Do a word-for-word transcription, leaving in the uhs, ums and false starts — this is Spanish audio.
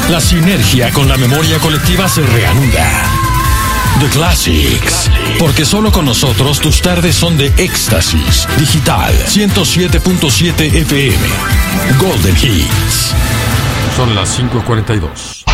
La sinergia con la memoria colectiva se reanuda. The Classics. Porque solo con nosotros tus tardes son de éxtasis. Digital ciento siete punto siete F M. Golden Hits. Son las cinco cuarenta y dos.